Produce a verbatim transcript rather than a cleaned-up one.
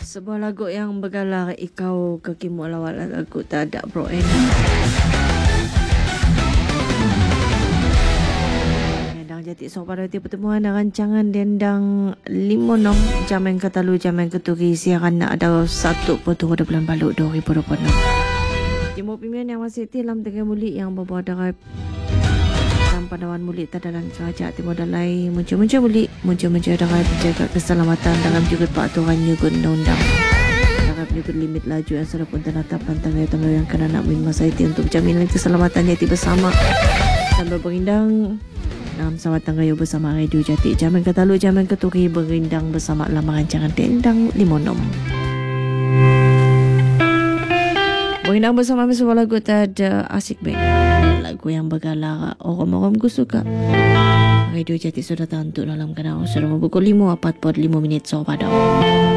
Sebuah lagu yang bergalar ikau kekimu lawat lagu tak ada bro eh. Dendang jati sok pada tiap pertemuan rancangan dendang limonom jaman katalu jaman keturi siaran nak ada satu potong pada bulan balut dua ribu dua puluh enam. Jemu pimian yang masih tilam tengah mulik yang berbuat darab pandawan mulik tadalan kerajaan timur dalai muncul-muncul mulik muncul-muncul darab jaga keselamatan dalam juga peraturan nyugun undang-undang darab nyugun limit laju yang sudah pun tenatapan tangga-tangga yang kena nak min masa itu untuk jaminan keselamatan jati bersama sambil berindang dalam sawat tangga yang bersama radio jati jaman katalu jaman keturi berindang bersama dalam rancangan dendang limonom. Berindang bersama sebuah lagu ada Asik Band. Lagu yang bergalar orang-orang ku suka. Radio Jati sudah tentu dalam kanal sudah pukul lima empat puluh lima minit so pada.